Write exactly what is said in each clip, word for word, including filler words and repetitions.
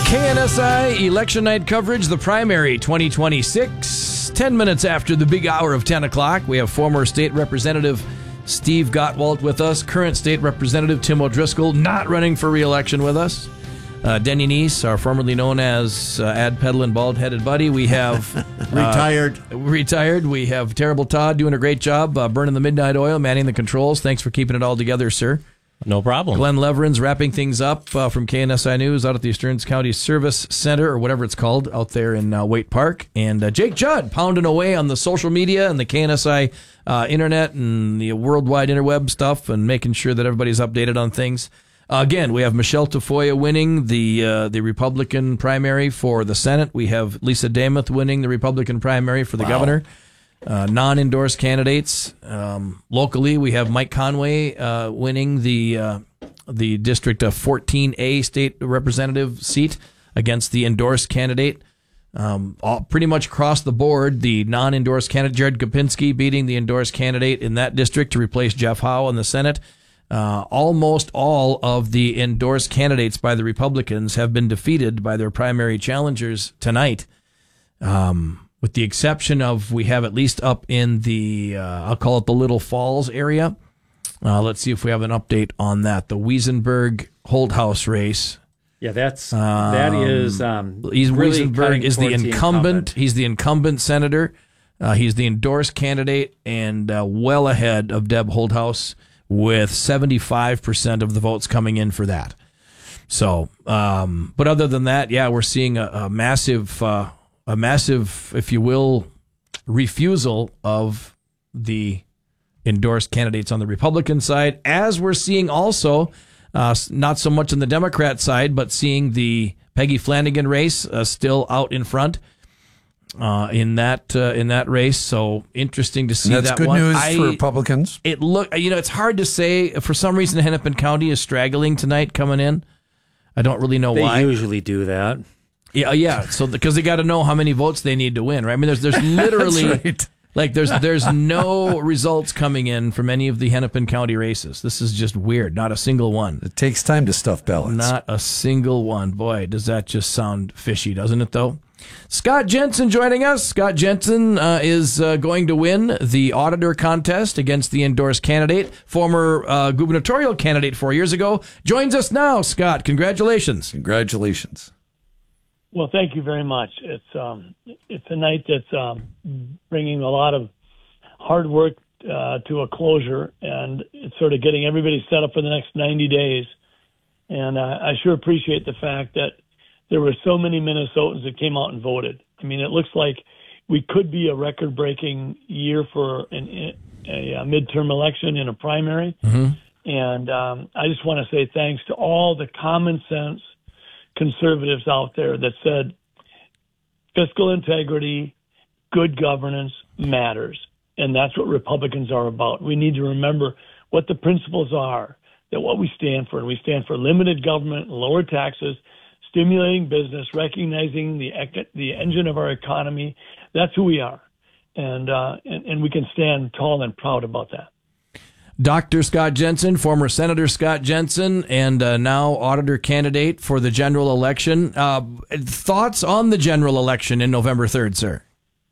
K N S I election night coverage, the primary twenty twenty-six. Ten minutes after the big hour of ten o'clock, we have former state representative Steve Gottwalt with us, current state representative Tim O'Driscoll, not running for re-election with us. Uh, Denny Neese, our formerly known as uh, ad peddling bald-headed buddy. We have retired. Uh, retired. We have Terrible Todd doing a great job, uh, burning the midnight oil, manning the controls. Thanks for keeping it all together, sir. No problem. Glenn Leveren's wrapping things up uh, from K N S I News out at the Stearns County Service Center, or whatever it's called, out there in uh, Waite Park. And uh, Jake Judd pounding away on the social media and the K N S I uh, internet and the worldwide interweb stuff and making sure that everybody's updated on things. Uh, again, we have Michelle Tafoya winning the uh, the Republican primary for the Senate. We have Lisa Damuth winning the Republican primary for the Wow. governor. Uh, non-endorsed candidates. Um, locally, we have Mike Conway uh, winning the uh, the District of fourteen A state representative seat against the endorsed candidate. Um, all, pretty much across the board, the non-endorsed candidate, Jared Kopinski, beating the endorsed candidate in that district to replace Jeff Howe in the Senate. Uh, almost all of the endorsed candidates by the Republicans have been defeated by their primary challengers tonight. Um, with the exception of, we have at least up in the, uh, I'll call it the Little Falls area. Uh, let's see if we have an update on that. The Wiesenberg Holthouse race. Yeah, that's um, that is. Um, he's really Wiesenberg is the incumbent. the incumbent. He's the incumbent senator. Uh, he's the endorsed candidate and uh, well ahead of Deb Holthouse with seventy-five percent of the votes coming in for that. So, um, but other than that, yeah, we're seeing a, a massive. Uh, A massive, if you will, refusal of the endorsed candidates on the Republican side, as we're seeing also, uh, not so much on the Democrat side, but seeing the Peggy Flanagan race uh, still out in front uh, in that uh, in that race. So interesting to see and that's that good one. news I, for Republicans. It look, you know, it's hard to say. For some reason, Hennepin County is straggling tonight coming in. I don't really know they why. They usually do that. Yeah, yeah. So because they got to know how many votes they need to win, right? I mean, there's there's literally right. like there's there's no results coming in from any of the Hennepin County races. This is just weird. Not a single one. It takes time to stuff ballots. Not a single one. Boy, does that just sound fishy, doesn't it? Though. Scott Jensen joining us. Scott Jensen uh, is uh, going to win the auditor contest against the endorsed candidate, former uh, gubernatorial candidate four years ago. Joins us now. Scott, congratulations. Congratulations. Well, thank you very much. It's um, it's a night that's um, bringing a lot of hard work uh, to a closure, and it's sort of getting everybody set up for the next ninety days. And uh, I sure appreciate the fact that there were so many Minnesotans that came out and voted. I mean, it looks like we could be a record-breaking year for an, a, a midterm election in a primary. Mm-hmm. And um, I just want to say thanks to all the common sense conservatives out there that said fiscal integrity, good governance matters. And that's what Republicans are about. We need to remember what the principles are, that what we stand for. And we stand for limited government, lower taxes, stimulating business, recognizing the the engine of our economy. That's who we are. And, uh, and, and we can stand tall and proud about that. Doctor Scott Jensen, former Senator Scott Jensen, and uh, now auditor candidate for the general election. Uh, thoughts on the general election in November third, sir?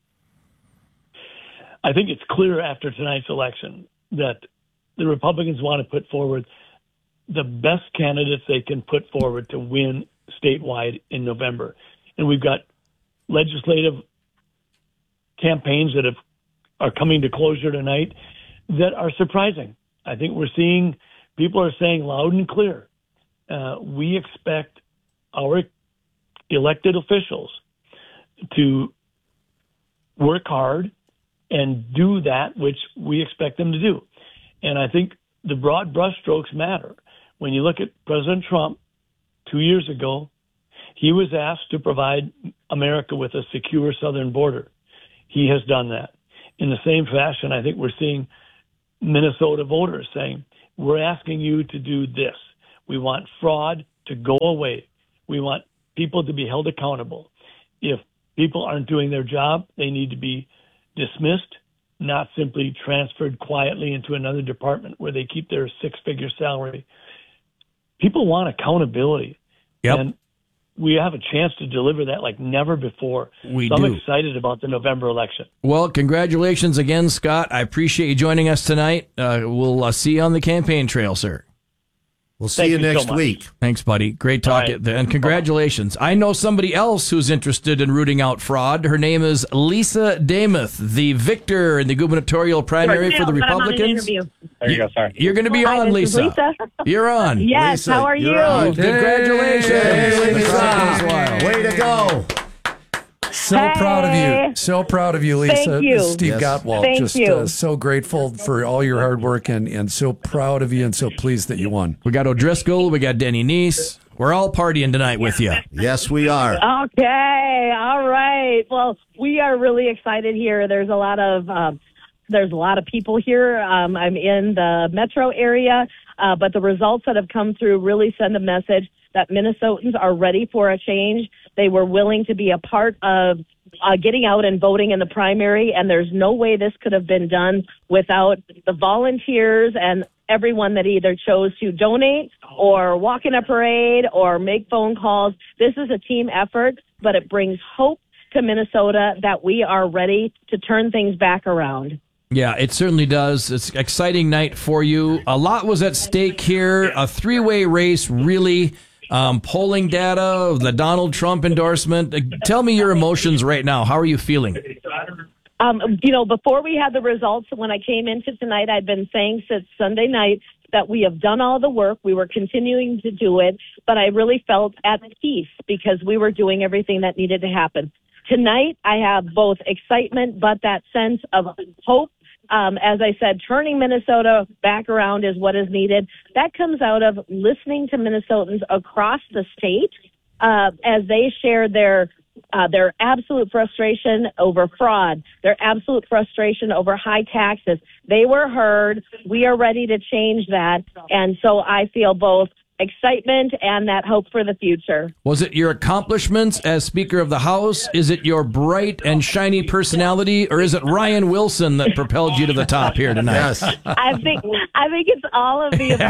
I think it's clear after tonight's election that the Republicans want to put forward the best candidates they can put forward to win statewide in November. And we've got legislative campaigns that have, are coming to closure tonight that are surprising. I think we're seeing people are saying loud and clear, uh, we expect our elected officials to work hard and do that which we expect them to do. And I think the broad brushstrokes matter. When you look at President Trump two years ago, he was asked to provide America with a secure southern border. He has done that. In the same fashion, I think we're seeing Minnesota voters saying, we're asking you to do this. We want fraud to go away. We want people to be held accountable. If people aren't doing their job, they need to be dismissed, not simply transferred quietly into another department where they keep their six-figure salary. People want accountability. Yep. And we have a chance to deliver that like never before. We so do. I'm excited about the November election. Well, congratulations again, Scott. I appreciate you joining us tonight. Uh, we'll uh, see you on the campaign trail, sir. We'll see Thank you you so next much. week. Thanks, buddy. Great talk. All right. And congratulations. I know somebody else who's interested in rooting out fraud. Her name is Lisa Damuth, the victor in the gubernatorial primary for the Republicans. There you go. Sorry. You're going to be Hi, on, this is Lisa. Lisa. You're on. Yes, Lisa, how are you're you? on. Congratulations. Hey, Lisa. Wow. Way to go. So Hey. proud of you. So proud of you, Lisa. Thank you. This is Steve Yes. Gottwald. Thank Just you. Uh, so grateful for all your hard work and, and so proud of you and so pleased that you won. We got O'Driscoll. We got Denny Neese. We're all partying tonight with you. Yes, we are. Okay, all right. Well, we are really excited here. There's a lot of um, there's a lot of people here. Um, I'm in the metro area, uh, but the results that have come through really send a message that Minnesotans are ready for a change. They were willing to be a part of uh, getting out and voting in the primary, and there's no way this could have been done without the volunteers and everyone that either chose to donate or walk in a parade or make phone calls. This is a team effort, but it brings hope to Minnesota that we are ready to turn things back around. Yeah, it certainly does. It's an exciting night for you. A lot was at stake here. A three-way race, really. Um, polling data, the Donald Trump endorsement. Uh, Tell me your emotions right now. How are you feeling? Um, you know, before we had the results, when I came into tonight, I'd been saying since Sunday night that we have done all the work. We were continuing to do it, but I really felt at peace because we were doing everything that needed to happen. Tonight, I have both excitement, but that sense of hope. Um, as I said, turning Minnesota back around is what is needed. That comes out of listening to Minnesotans across the state uh, as they share their uh, their absolute frustration over fraud, their absolute frustration over high taxes. They were heard. We are ready to change that. And so I feel both excitement and that hope for the future. Was it your accomplishments as Speaker of the House? Is it your bright and shiny personality? Or is it Ryan Wilson that propelled you to the top here tonight? Yes. I think I think it's all of the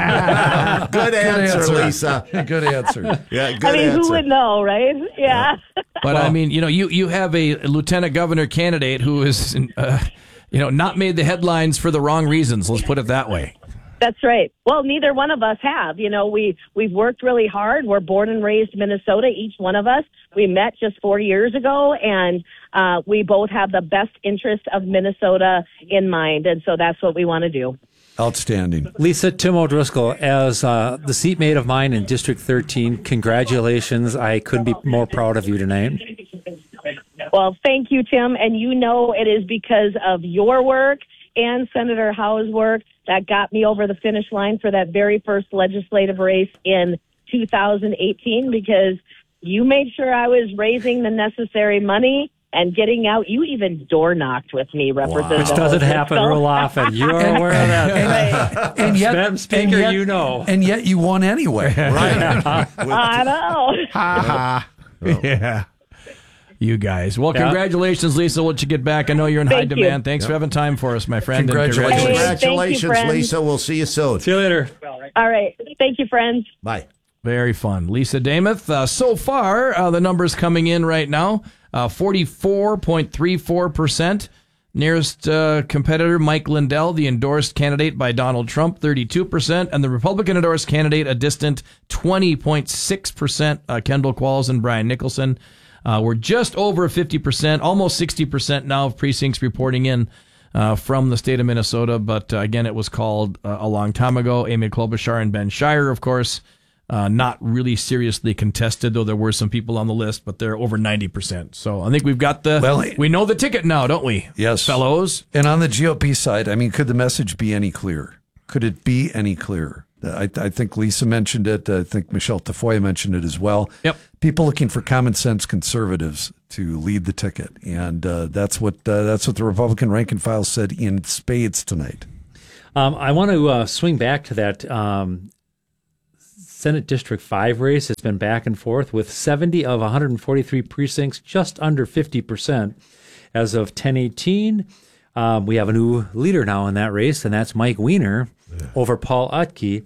above. Good answer, answer. Lisa. Good answer. Yeah, good I mean, answer. who would know, right? Yeah. But I mean, you know, you, you have a lieutenant governor candidate who is, uh, you know, not made the headlines for the wrong reasons. Let's put it that way. That's right. Well, neither one of us have. You know, we, we've worked really hard. We're born and raised Minnesota, each one of us. We met just four years ago, and uh, we both have the best interest of Minnesota in mind, and so that's what we want to do. Outstanding. Lisa, Tim O'Driscoll, as uh, the seatmate of mine in District thirteen, congratulations. I couldn't be more proud of you tonight. Well, thank you, Tim. And you know it is because of your work and Senator Howe's work that got me over the finish line for that very first legislative race in two thousand eighteen, because you made sure I was raising the necessary money and getting out. You even door knocked with me, Representative. Which doesn't happen O'Driscoll. real often. You're aware of that. And yet, Madam Speaker, and yet- you know. And yet you won anyway. Right. I know. Yeah. You guys. Well, Yeah. congratulations, Lisa. We'll let you get back. I know you're in high Thank you. demand. Thanks for having time for us, my friend. and Congratulations. Hey, Congratulations, thank you, friends. Lisa. We'll see you soon. See you later. All right. Thank you, friends. Bye. Very fun. Lisa Damuth. Uh, so far, uh, the numbers coming in right now, uh, forty-four point three four percent. Nearest uh, competitor, Mike Lindell, the endorsed candidate by Donald Trump, thirty-two percent. And the Republican endorsed candidate, a distant twenty point six percent, uh, Kendall Qualls and Brian Nicholson. Uh, we're just over fifty percent, almost sixty percent now of precincts reporting in uh, from the state of Minnesota. But uh, again, it was called uh, a long time ago. Amy Klobuchar and Ben Shire, of course, uh, not really seriously contested, though there were some people on the list, but they're over ninety percent. So I think we've got the, Well, we know the ticket now, don't we? Yes. Fellows. And on the G O P side, I mean, could the message be any clearer? Could it be any clearer? I, I think Lisa mentioned it. I think Michelle Tafoya mentioned it as well. Yep. People looking for common sense conservatives to lead the ticket, and uh, that's what uh, that's what the Republican rank and file said in spades tonight. Um, I want to uh, swing back to that um, Senate District five race. It's been back and forth with seventy of one hundred forty-three precincts, just under fifty percent. As of ten eighteen, um, we have a new leader now in that race, and that's Mike Weiner over Paul Utke.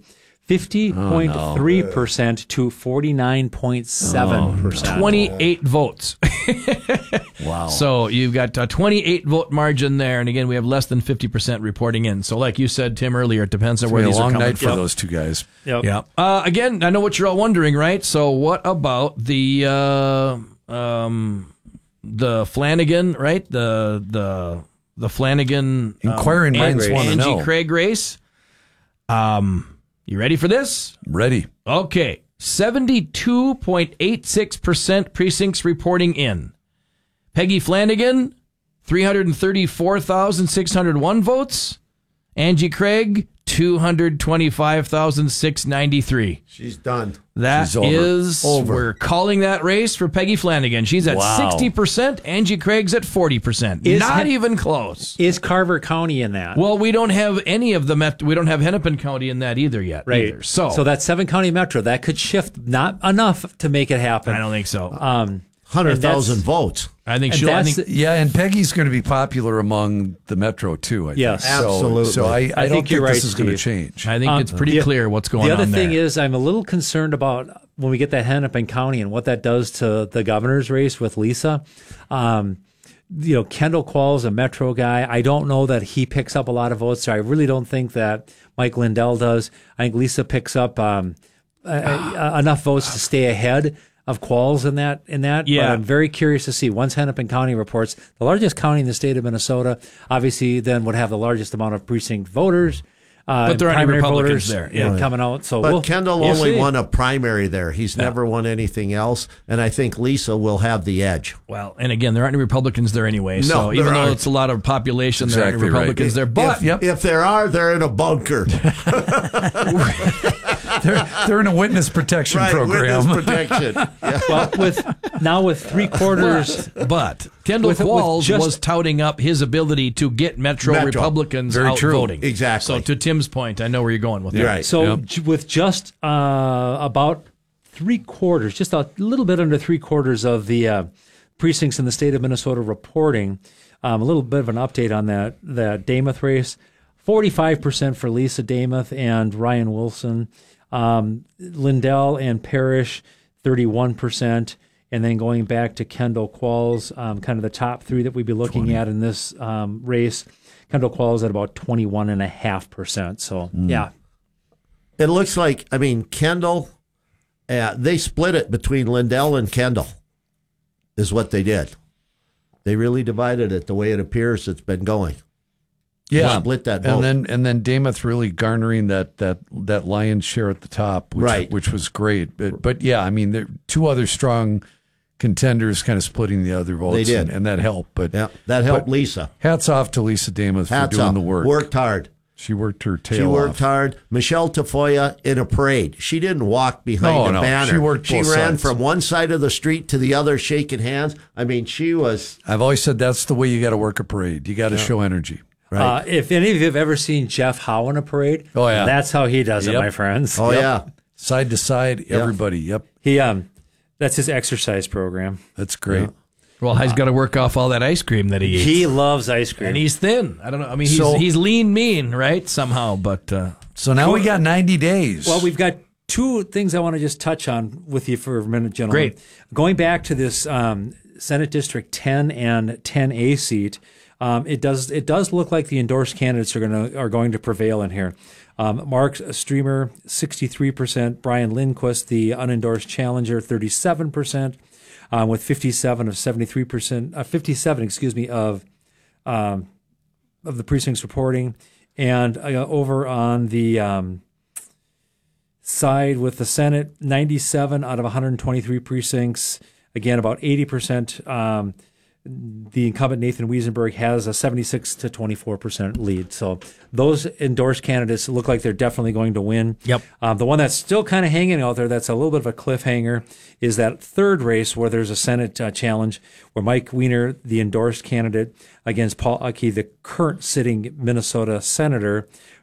fifty point three percent to forty-nine point seven percent. twenty-eight votes. Wow. So you've got a twenty-eight vote margin there. And again, we have less than fifty percent reporting in. So like you said, Tim, earlier, it depends on It's where gonna be these a are long coming night for from. those two guys. Yep. Yeah. Uh, again, I know what you're all wondering, right? So what about the uh, um, the Flanagan, right? The the the Flanagan um, Inquiring An- minds want to Angie know. Craig race. Um, you ready for this? Ready. Okay, seventy-two point eight six percent precincts reporting in. Peggy Flanagan, three hundred thirty-four thousand six hundred one votes. Angie Craig, two hundred twenty-five thousand six hundred ninety-three. She's done. That She's over. is, Over. we're calling that race for Peggy Flanagan. She's at Wow. sixty percent. Angie Craig's at forty percent. Is Not Hen- even close. Is Carver County in that? Well, we don't have any of the met. We don't have Hennepin County in that either yet. right. Either. So, so that seven county metro, that could shift, not enough to make it happen. I don't think so. Um, one hundred thousand and that's- votes. I think and she'll. I that's think, Yeah, and Peggy's going to be popular among the Metro too. I Yes. think. So, Absolutely. So I, I, I don't think think you're this right, is going to Steve. change. I think Um, it's pretty the- clear what's going The other on thing there. is, I'm a little concerned about when we get that Hennepin County and what that does to the governor's race with Lisa. Um, you know, Kendall Quall's a Metro guy. I don't know that he picks up a lot of votes. So I really don't think that Mike Lindell does. I think Lisa picks up um, uh, enough votes to stay ahead of Qualls in that. In that, Yeah. But I'm very curious to see once Hennepin County reports, the largest county in the state of Minnesota, obviously then would have the largest amount of precinct voters. Uh, But there aren't any primary Republicans voters there. yeah, Yeah. coming out. So But we'll, Kendall we'll only see. won a primary there. He's never won anything else. And I think Lisa will have the edge. Well, and again, there aren't any Republicans there anyway. So No, even there though aren't. it's a lot of population, there aren't Exactly any right. Republicans there. But if, yep. if there are, they're in a bunker. they're, they're in a witness protection right, program. witness protection. Yeah. Well, with now with three quarters, But Kendall With- with Qualls just- was touting up his ability to get Metro, Metro. Republicans Very out true. voting. Exactly. So to Tim's point, I know where you're going with that. Right. so Yep. j- with just uh, about three quarters, just a little bit under three quarters of the uh, precincts in the state of Minnesota reporting, um, a little bit of an update on that that Damath race. forty-five percent for Lisa Damath and Ryan Wilson. Um, Lindell and Parrish, thirty-one percent. And then going back to Kendall Qualls, um, kind of the top three that we'd be looking at in this um, race. Kendall Qualls at about twenty-one point five percent. So, yeah. It looks like, I mean, Kendall, uh, they split it between Lindell and Kendall, is what they did. They really divided it the way it appears it's been going. Yeah, Split that vote. and then and then Damath really garnering that that that lion's share at the top, which, Right. which was great. But but yeah, I mean, there two other strong contenders kind of splitting the other votes, They did. and, and that helped. But Yeah, that helped but Lisa. hats off to Lisa Damath Hats for doing off. the work. Worked hard. She worked her tail She worked off. hard. Michelle Tafoya in a parade. She didn't walk behind No, the no. banner. She worked She both ran sides. from one side of the street to the other, shaking hands. I mean, she was I've always said that's the way you got to work a parade. You got to show energy. right. Uh, if any of you have ever seen Jeff Howe in a parade, Oh, yeah. that's how he does it, Yep. my friends. oh yeah, Side to side, everybody. Yep, He um, that's his exercise program. that's great. Well, he's got to work off all that ice cream that he eats. He loves ice cream. and he's thin. I don't know. I mean, he's, So- he's lean mean, right? Somehow. But uh, So now we got ninety days. Well, we've got two things I want to just touch on with you for a minute, gentlemen. Great. Going back to this um, Senate District ten and ten A seat, um, it does it does look like the endorsed candidates are going to are going to prevail in here. Um, Mark Streamer, sixty-three percent. Brian Lindquist, the unendorsed challenger, thirty-seven percent. Um, with fifty-seven of seventy-three percent, uh, fifty-seven, excuse me, of um, of the precincts reporting, and uh, over on the um, side with the Senate, ninety-seven out of one hundred twenty-three precincts. Again, about eighty percent. Um, the incumbent Nathan Wiesenberg has a seventy-six to twenty-four percent lead. So those endorsed candidates look like they're definitely going to win. Yep. Um, the one that's still kind of hanging out there, that's a little bit of a cliffhanger, is that third race where there's a Senate uh, challenge where Mike Weiner, the endorsed candidate, against Paul Uckey, the current sitting Minnesota senator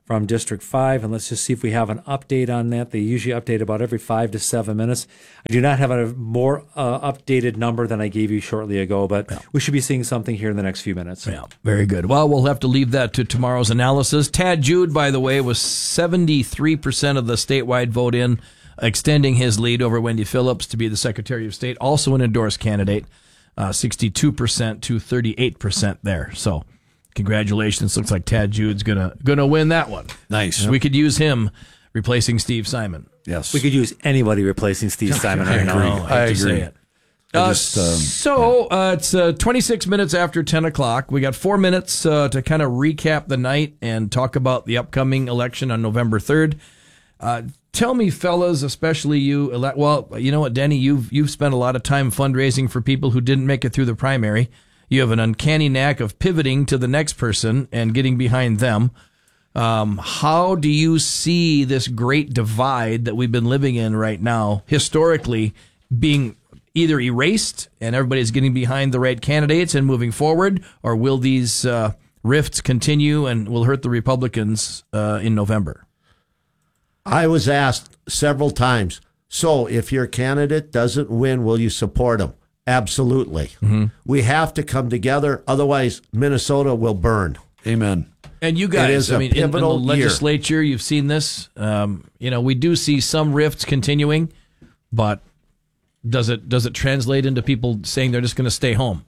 from District five, and let's just see if we have an update on that. They usually update about every five to seven minutes. I do not have a more uh, updated number than I gave you shortly ago, but yeah. we should be seeing something here in the next few minutes. Yeah, very good. Well, we'll have to leave that to tomorrow's analysis. Tad Jude, by the way, was seventy-three percent of the statewide vote in, extending his lead over Wendy Phillips to be the Secretary of State, also an endorsed candidate, uh, sixty-two percent to thirty-eight percent there. So congratulations. Looks like Tad Jude's gonna gonna win that one. Nice. Yep. We could use him replacing Steve Simon. Yes. We could use anybody replacing Steve Simon right now. I, I agree. It. Uh, just, um, so uh, it's uh, twenty-six minutes after ten o'clock. We got four minutes uh, to kind of recap the night and talk about the upcoming election on November third. Uh, tell me, fellas, especially you. Ele- well, you know what, Denny, you've you've spent a lot of time fundraising for people who didn't make it through the primary. You have an uncanny knack of pivoting to the next person and getting behind them. Um, how do you see this great divide that we've been living in right now, historically, being either erased and everybody's getting behind the right candidates and moving forward, or will these uh, rifts continue and will hurt the Republicans uh, in November? I was asked several times, so if your candidate doesn't win, will you support him? Absolutely. Mm-hmm. We have to come together, otherwise Minnesota will burn. Amen. And you guys, I mean, in, in the legislature, year. You've seen this. Um, you know, we do see some rifts continuing, but does it does it translate into people saying they're just going to stay home?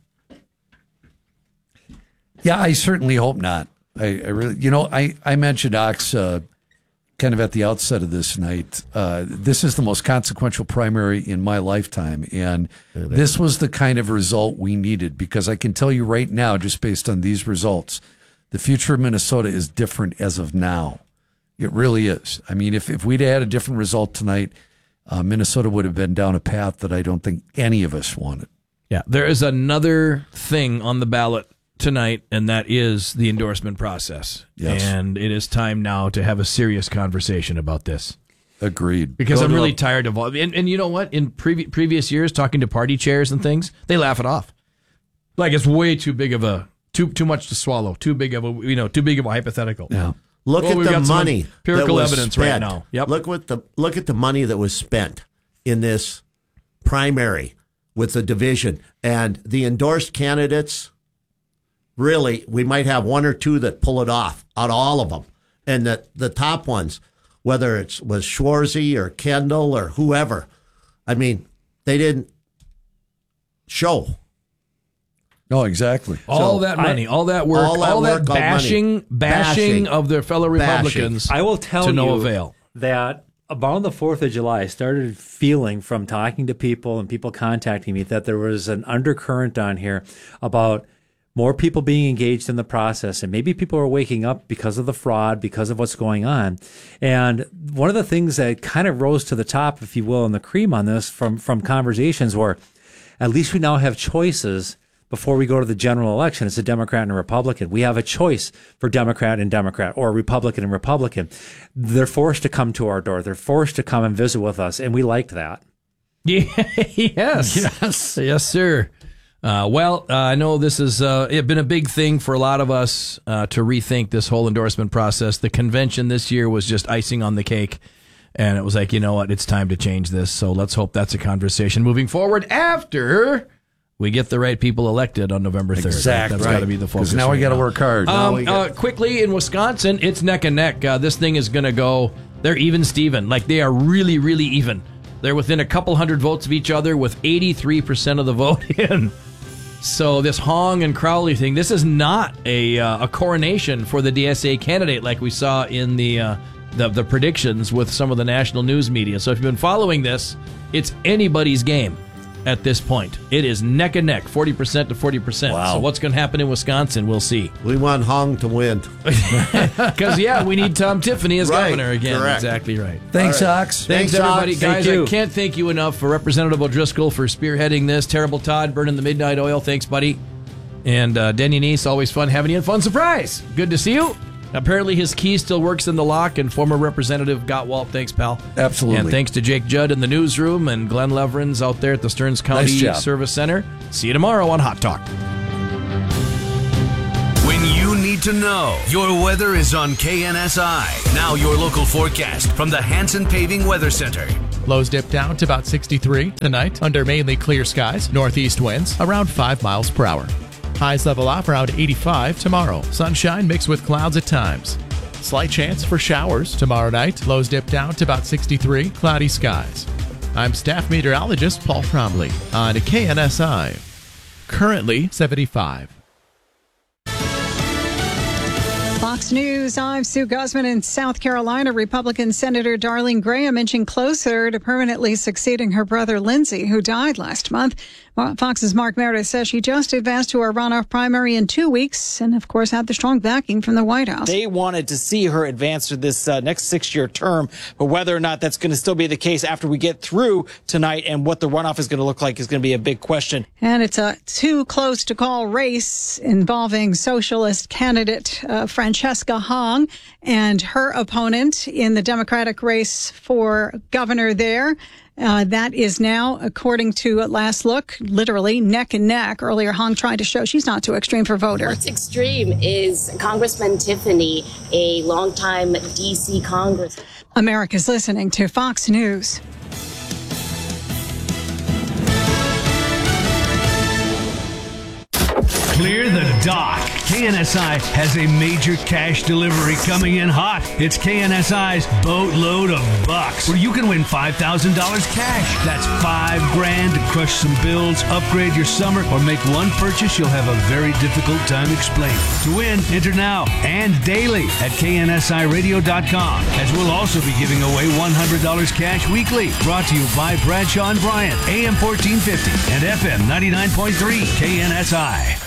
Yeah, I certainly hope not. I, I really, you know, I I mentioned Ox uh, kind of at the outset of this night. Uh, this is the most consequential primary in my lifetime, and this was the kind of result we needed, because I can tell you right now, just based on these results, the future of Minnesota is different as of now. It really is. I mean, if, if we'd had a different result tonight, uh, Minnesota would have been down a path that I don't think any of us wanted. Yeah, there is another thing on the ballot tonight, and that is the endorsement process. Yes. And it is time now to have a serious conversation about this. Agreed. Because Go I'm really up. tired of all, and, and you know what? In previ- previous years, talking to party chairs and things, they laugh it off. Like it's way too big of a, too too much to swallow, too big of a, you know, too big of a hypothetical. Yeah. Look well, at we've the got some money empirical that was evidence spent. right now. Yep. Look what the look at the money that was spent in this primary with the division and the endorsed candidates. Really, we might have one or two that pull it off out of all of them, and the the top ones, whether it was Schwarzy or Kendall or whoever, I mean, they didn't show. No, exactly. All So, that money, I, all that work, all that, all that work, bashing, all bashing, bashing of their fellow Republicans. Bashing. I will tell to you no avail. that about the fourth of July, I started feeling from talking to people and people contacting me that there was an undercurrent on here about more people being engaged in the process, and maybe people are waking up because of the fraud, because of what's going on. And one of the things that kind of rose to the top, if you will, in the cream on this from, from conversations were, at least we now have choices before we go to the general election. It's a Democrat and a Republican. We have a choice for Democrat and Democrat, or Republican and Republican. They're forced to come to our door. They're forced to come and visit with us, and we liked that. Yeah, yes. Yes. Yes, sir. Uh, well, uh, I know this has uh, it been a big thing for a lot of us uh, to rethink this whole endorsement process. The convention this year was just icing on the cake, and it was like, you know what, it's time to change this. So let's hope that's a conversation moving forward after we get the right people elected on November third. Exactly. That's right. got to be the focus. Because now right we got to now. work hard. Um, got- uh, quickly, in Wisconsin, it's neck and neck. Uh, this thing is going to go, they're even Steven. Like, they are really, really even. They're within a couple hundred votes of each other with eighty-three percent of the vote in. So this Hong and Crowley thing, this is not a uh, a coronation for the D S A candidate like we saw in the, uh, the the predictions with some of the national news media. So if you've been following this, it's anybody's game at this point. It is neck and neck, forty percent to forty percent. Wow. So what's going to happen in Wisconsin, we'll see. We want Hong to win. Because, yeah, we need Tom Tiffany as Right, governor again. correct. Exactly right. Thanks, All right. Ox. Thanks, Thanks, everybody. Ox. Guys, Thank you. I can't thank you enough for Representative O'Driscoll for spearheading this. Terrible Todd burning the midnight oil. Thanks, buddy. And uh, Denny Neese, always fun having you, and fun surprise. Good to see you. Apparently his key still works in the lock, and former Representative Gottwalt, thanks, pal. Absolutely. And thanks to Jake Judd in the newsroom and Glenn Leverins out there at the Stearns County Nice job. Service Center. See you tomorrow on Hot Talk. When you need to to know. Your weather is on K N S I. Now your local forecast from the Hanson Paving Weather Center. Lows dip down to about sixty-three tonight under mainly clear skies. Northeast winds around five miles per hour. Highs level off around eighty-five tomorrow. Sunshine mixed with clouds at times. Slight chance for showers tomorrow night. Lows dip down to about sixty-three, cloudy skies. I'm staff meteorologist Paul Trombley on K N S I. Currently seventy-five. Fox News, I'm Sue Guzman in South Carolina. Republican Senator Darlene Graham inching closer to permanently succeeding her brother Lindsey, who died last month. Fox's Mark Meredith says she just advanced to a runoff primary in two weeks and, of course, had the strong backing from the White House. They wanted to see her advance to this uh, next six-year term, but whether or not that's going to still be the case after we get through tonight and what the runoff is going to look like is going to be a big question. And it's a too close to call race involving socialist candidate uh, Francesca Hong and her opponent in the Democratic race for governor there. Uh, that is now, according to Last Look, literally neck and neck. Earlier, Hong tried to show she's not too extreme for voters. What's extreme is Congressman Tiffany, a longtime D C Congress. America's listening to Fox News. Clear the dock. K N S I has a major cash delivery coming in hot. It's K N S I's Boatload of Bucks, where you can win five thousand dollars cash. That's five grand to crush some bills, upgrade your summer, or make one purchase you'll have a very difficult time explaining. To win, enter now and daily at K N S I radio dot com, as we'll also be giving away one hundred dollars cash weekly. Brought to you by Bradshaw and Bryant, A M fourteen fifty and F M ninety-nine point three K N S I.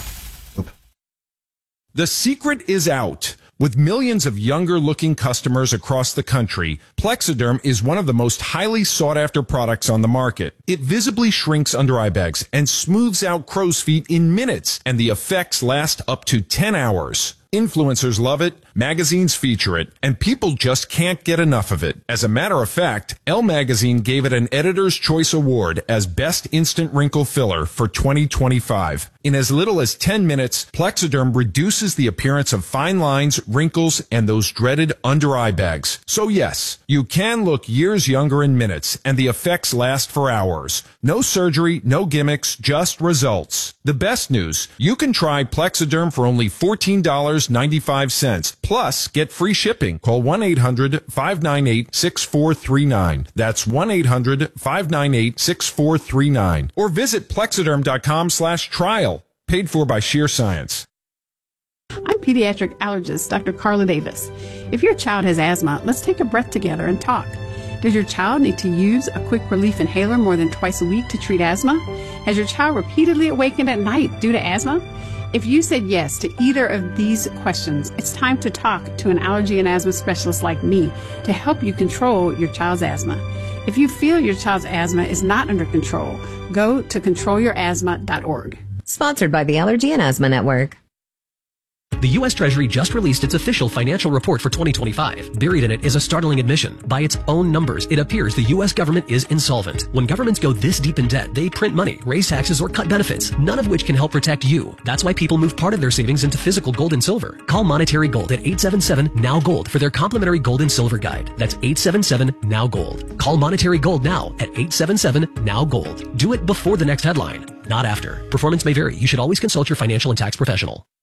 The secret is out. With millions of younger-looking customers across the country, Plexiderm is one of the most highly sought-after products on the market. It visibly shrinks under eye bags and smooths out crow's feet in minutes, and the effects last up to ten hours. Influencers love it, magazines feature it, and people just can't get enough of it. As a matter of fact, Elle Magazine gave it an Editor's Choice Award as Best Instant Wrinkle Filler for twenty twenty-five. In as little as ten minutes, Plexiderm reduces the appearance of fine lines, wrinkles, and those dreaded under-eye bags. So yes, you can look years younger in minutes, and the effects last for hours. No surgery, no gimmicks, just results. The best news, you can try Plexiderm for only fourteen dollars and ninety-five cents. Plus, get free shipping. Call one eight hundred five nine eight six four three nine. That's one eight hundred five nine eight six four three nine. Or visit plexiderm.com slash trial. Paid for by Sheer Science. I'm pediatric allergist Doctor Carla Davis. If your child has asthma, let's take a breath together and talk. Does your child need to use a quick relief inhaler more than twice a week to treat asthma? Has your child repeatedly awakened at night due to asthma? If you said yes to either of these questions, it's time to talk to an allergy and asthma specialist like me to help you control your child's asthma. If you feel your child's asthma is not under control, go to control your asthma dot org. Sponsored by the Allergy and Asthma Network. The U S Treasury just released its official financial report for twenty twenty-five. Buried in it is a startling admission. By its own numbers, it appears the U S government is insolvent. When governments go this deep in debt, they print money, raise taxes, or cut benefits, none of which can help protect you. That's why people move part of their savings into physical gold and silver. Call Monetary Gold at eight seven seven N O W Gold for their complimentary gold and silver guide. That's eight seven seven N O W Gold. Call Monetary Gold now at eight seven seven N O W Gold. Do it before the next headline, not after. Performance may vary. You should always consult your financial and tax professional.